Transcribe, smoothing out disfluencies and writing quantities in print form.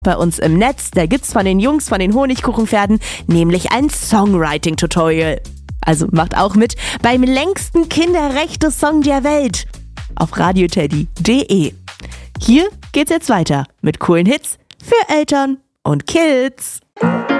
Bei uns im Netz, da gibt's von den Jungs von den Honigkuchenpferden nämlich ein Songwriting-Tutorial. Also macht auch mit beim längsten Kinderrechte-Song der Welt auf radioteddy.de. Hier geht's jetzt weiter mit coolen Hits für Eltern und Kids.